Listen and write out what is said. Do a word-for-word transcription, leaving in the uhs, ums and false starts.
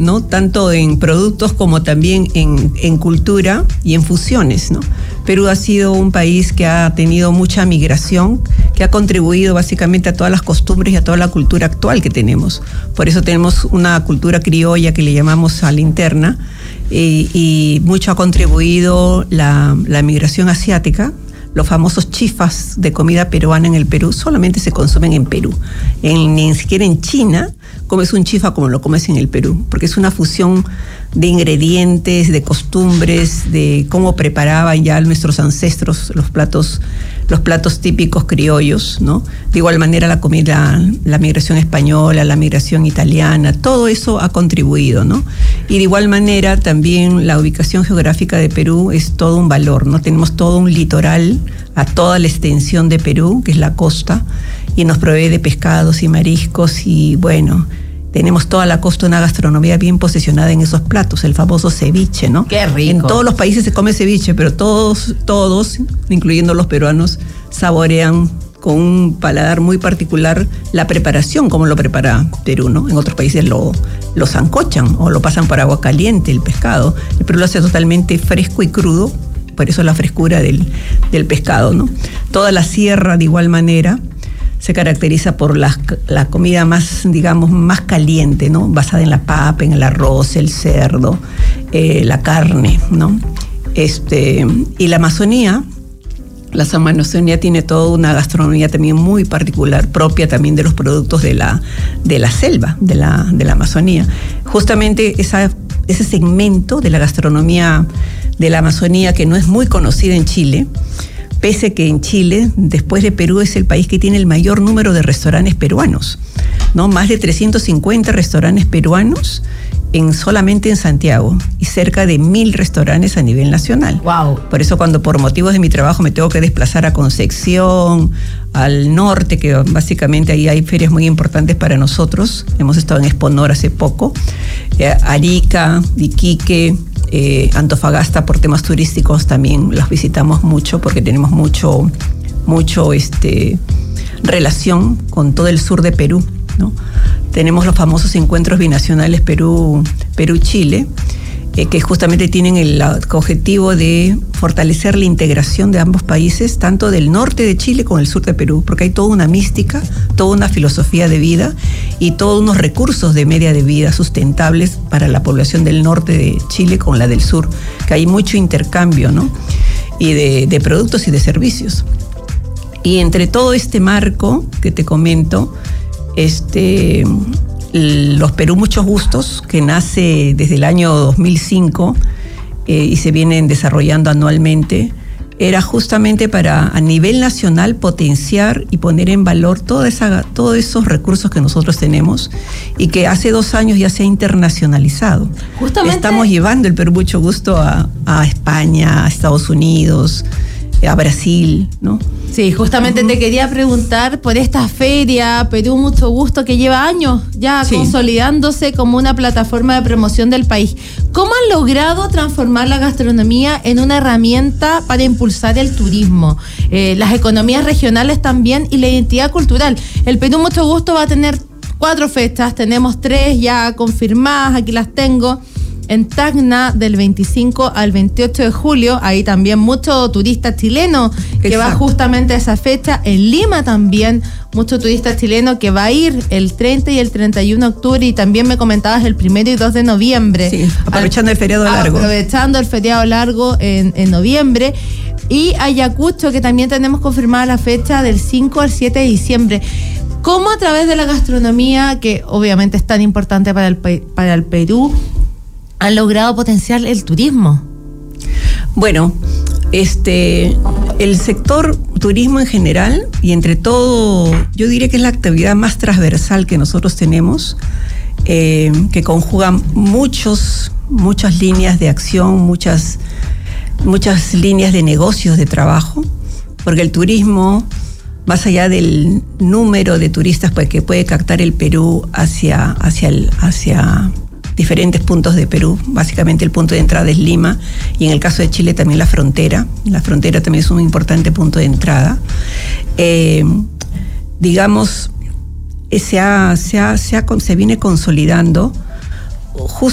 ¿no? Tanto en productos como también en, en cultura y en fusiones, ¿no? Perú ha sido un país que ha tenido mucha migración, que ha contribuido básicamente a todas las costumbres y a toda la cultura actual que tenemos. Por eso tenemos una cultura criolla que le llamamos a la interna, y, y mucho ha contribuido la, la migración asiática. Los famosos chifas de comida peruana en el Perú solamente se consumen en Perú. En, ni siquiera en China comes un chifa como lo comes en el Perú, porque es una fusión de ingredientes, de costumbres, de cómo preparaban ya nuestros ancestros los platos, los platos típicos criollos, ¿no? De igual manera la comida, la migración española, la migración italiana, todo eso ha contribuido, ¿no? Y de igual manera también la ubicación geográfica de Perú es todo un valor, ¿no? Tenemos todo un litoral a toda la extensión de Perú, que es la costa, y nos provee de pescados y mariscos y bueno, tenemos toda la costa, una gastronomía bien posicionada en esos platos, el famoso ceviche, ¿no? ¡Qué rico! En todos los países se come ceviche, pero todos, todos, incluyendo los peruanos, saborean con un paladar muy particular la preparación, como lo prepara Perú, ¿no? En otros países lo, lo sancochan o lo pasan por agua caliente, el pescado. El Perú lo hace totalmente fresco y crudo, por eso la frescura del, del pescado, ¿no? Toda la sierra, de igual manera, se caracteriza por la, la comida más, digamos, más caliente, ¿no? Basada en la papa, en el arroz, el cerdo, eh, la carne, ¿no? Este, y la Amazonía, la Amazonía tiene toda una gastronomía también muy particular, propia también de los productos de la, de la selva, de la, de la Amazonía. Justamente esa, ese segmento de la gastronomía de la Amazonía, que no es muy conocida en Chile, pese que en Chile, después de Perú, es el país que tiene el mayor número de restaurantes peruanos, ¿no? Más de trescientos cincuenta restaurantes peruanos en, solamente en Santiago, y cerca de mil restaurantes a nivel nacional. Wow. Por eso cuando por motivos de mi trabajo me tengo que desplazar a Concepción, al norte, que básicamente ahí hay ferias muy importantes para nosotros, hemos estado en Exponor hace poco, eh, Arica, Iquique, Eh, Antofagasta, por temas turísticos también los visitamos mucho porque tenemos mucho, mucho este, relación con todo el sur de Perú, ¿no? Tenemos los famosos encuentros binacionales Perú, Perú-Chile, eh, que justamente tienen el objetivo de fortalecer la integración de ambos países, tanto del norte de Chile como el sur de Perú, porque hay toda una mística, toda una filosofía de vida y todos unos recursos de media de vida sustentables para la población del norte de Chile con la del sur, que hay mucho intercambio, ¿no? Y de, de productos y de servicios. Y entre todo este marco que te comento, este... los Perú Muchos Gustos, que nace desde el año dos mil cinco eh, y se vienen desarrollando anualmente, era justamente para a nivel nacional potenciar y poner en valor toda esa, todos esos recursos que nosotros tenemos y que hace dos años ya se ha internacionalizado. Justamente estamos llevando el Perú Mucho Gusto a, a España, a Estados Unidos, a Brasil, ¿no? Sí, justamente uh-huh. te quería preguntar por esta feria Perú Mucho Gusto, que lleva años ya sí. consolidándose como una plataforma de promoción del país. ¿Cómo han logrado transformar la gastronomía en una herramienta para impulsar el turismo, eh, las economías regionales también y la identidad cultural? El Perú Mucho Gusto va a tener cuatro fechas, tenemos tres ya confirmadas, aquí las tengo. En Tacna, del veinticinco al veintiocho de julio, hay también mucho turista chileno que Exacto. va justamente a esa fecha. En Lima también, mucho turista chileno que va a ir el treinta y el treinta y uno de octubre, y también me comentabas el primero y dos de noviembre. Sí, aprovechando al, el feriado largo. Aprovechando el feriado largo en, en noviembre. Y Ayacucho, que también tenemos confirmada la fecha del cinco al siete de diciembre. ¿Cómo a través de la gastronomía, que obviamente es tan importante para el, para el Perú, han logrado potenciar el turismo? Bueno, este, el sector turismo en general, y entre todo, yo diría que es la actividad más transversal que nosotros tenemos, eh, que conjuga muchos, muchas líneas de acción, muchas, muchas líneas de negocios, de trabajo, porque el turismo, más allá del número de turistas pues, que puede captar el Perú hacia, hacia el, hacia diferentes puntos de Perú, básicamente el punto de entrada es Lima, y en el caso de Chile también la frontera. La frontera también es un importante punto de entrada. Eh, digamos, se, ha, se, ha, se, ha, se viene consolidando